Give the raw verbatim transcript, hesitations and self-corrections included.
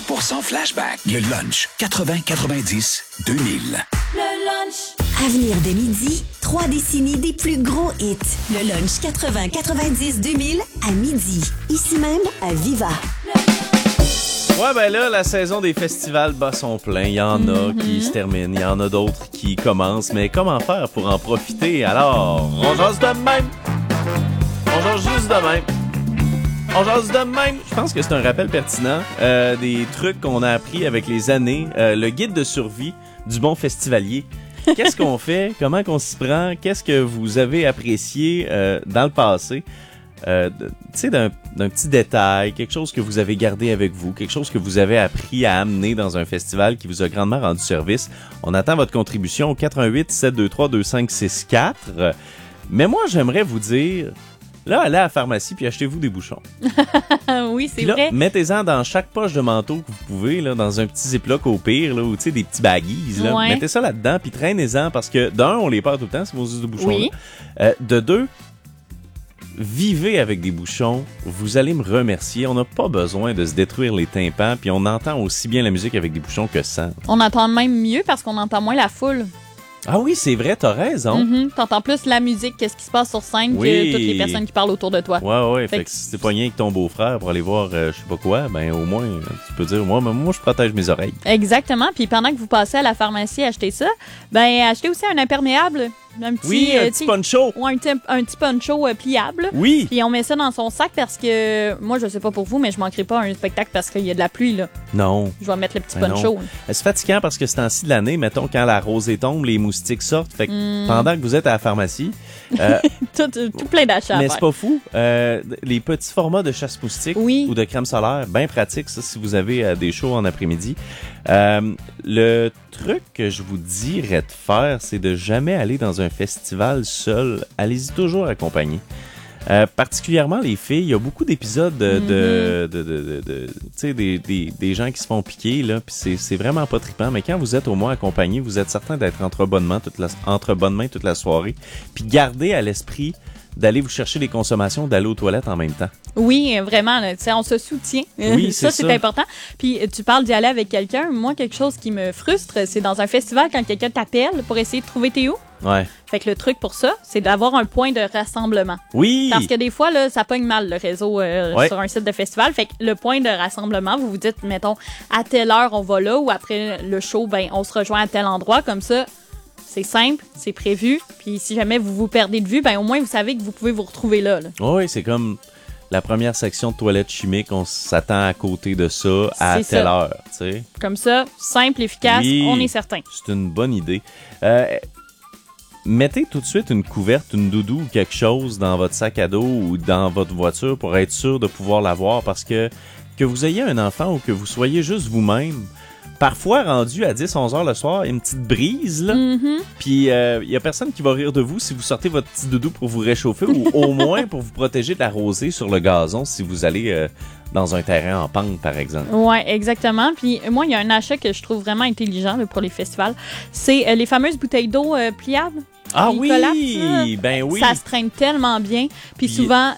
pour cent flashback. Le lunch quatre-vingts quatre-vingt-dix deux mille. Le lunch. Avenir de midi, trois décennies des plus gros hits. Le lunch quatre-vingts quatre-vingt-dix deux mille à midi. Ici même à Viva. Ouais, ben là, la saison des festivals bat son plein. Il y en a mm-hmm. qui se terminent, il y en a d'autres qui commencent. Mais comment faire pour en profiter? Alors, on jase de même. On jase juste de même. On jase de même. Je pense que c'est un rappel pertinent euh, des trucs qu'on a appris avec les années. Euh, le guide de survie du bon festivalier. Qu'est-ce qu'on fait? Comment qu'on s'y prend? Qu'est-ce que vous avez apprécié euh, dans le passé? Euh, tu sais, d'un, d'un petit détail, quelque chose que vous avez gardé avec vous, quelque chose que vous avez appris à amener dans un festival qui vous a grandement rendu service. On attend votre contribution au quatre un huit sept deux trois deux cinq six quatre. Mais moi, j'aimerais vous dire, là, allez à la pharmacie puis achetez-vous des bouchons. Oui, c'est puis là, vrai. Mettez-en dans chaque poche de manteau que vous pouvez, là, dans un petit ziploc au pire, là, ou tu sais, des petits baggies. Là. Ouais. Mettez ça là-dedans puis traînez-en parce que d'un, on les perd tout le temps, c'est vos us de bouchons. Oui. Euh, de deux, vivez avec des bouchons, vous allez me remercier. On n'a pas besoin de se détruire les tympans, puis on entend aussi bien la musique avec des bouchons que sans. On entend même mieux parce qu'on entend moins la foule. Ah oui, c'est vrai, t'as raison. Mm-hmm. T'entends plus la musique, qu'est-ce qui se passe sur scène, oui. que toutes les personnes qui parlent autour de toi. Ouais, ouais, fait, fait que si t'es pogné avec ton beau-frère pour aller voir euh, je sais pas quoi, ben au moins, tu peux dire, moi, moi, je protège mes oreilles. Exactement, puis pendant que vous passez à la pharmacie acheter ça, ben achetez aussi un imperméable. Un petit, oui, un euh, petit poncho. Ou un, t- un petit poncho euh, pliable. Oui. Puis on met ça dans son sac parce que, moi, je sais pas pour vous, mais je manquerai pas un spectacle parce qu'il y a de la pluie, là. Non. Je vais mettre le petit Ben poncho. non. C'est fatigant parce que c'est temps-ci de l'année, mettons, quand la rosée tombe, les moustiques sortent. Fait que mm. pendant que vous êtes à la pharmacie... Euh, tout, tout plein d'achats. Mais c'est pas fou. Euh, les petits formats de chasse-moustiques oui. ou de crème solaire, bien pratique, ça, si vous avez euh, des shows en après-midi. Euh, le truc que je vous dirais de faire, c'est de jamais aller dans un festival seul. Allez-y toujours accompagné. Euh, particulièrement les filles, il y a beaucoup d'épisodes de, mm-hmm. de, de, de, de, de tu sais, des, des, des gens qui se font piquer, là, puis c'est, c'est vraiment pas trippant, mais quand vous êtes au moins accompagné, vous êtes certain d'être entre bonnes mains toute la, entre bonnes mains toute la soirée, puis gardez à l'esprit d'aller vous chercher des consommations, d'aller aux toilettes en même temps. Oui, vraiment, là, on se soutient. Oui, ça, c'est, c'est ça. important. Puis tu parles d'y aller avec quelqu'un. Moi, quelque chose qui me frustre, c'est dans un festival quand quelqu'un t'appelle pour essayer de trouver t'es où. Ouais. Fait que le truc pour ça, c'est d'avoir un point de rassemblement. Oui! Parce que des fois, là, ça pogne mal, le réseau euh, ouais. sur un site de festival. Fait que le point de rassemblement, vous vous dites, mettons, à telle heure, on va là, ou après le show, ben, on se rejoint à tel endroit. Comme ça, c'est simple, c'est prévu. Puis si jamais vous vous perdez de vue, ben, au moins, vous savez que vous pouvez vous retrouver là. là. Oui, c'est comme la première section de toilettes chimiques, on s'attend à côté de ça à c'est telle ça. heure. T'sais. Comme ça, simple, efficace, oui, on est certain. C'est une bonne idée. Euh, mettez tout de suite une couverte, une doudou ou quelque chose dans votre sac à dos ou dans votre voiture pour être sûr de pouvoir l'avoir parce que que vous ayez un enfant ou que vous soyez juste vous-même, parfois rendu à dix onze heures le soir, il y a une petite brise, là. Mm-hmm. Puis il euh, y a personne qui va rire de vous si vous sortez votre petit doudou pour vous réchauffer ou au moins pour vous protéger de la rosée sur le gazon si vous allez euh, dans un terrain en pente, par exemple. Oui, exactement. Puis moi, il y a un achat que je trouve vraiment intelligent là, pour les festivals. C'est euh, les fameuses bouteilles d'eau euh, pliables. Ah oui! Collapsent, ben oui! Ça se traîne tellement bien. Puis Puis souvent,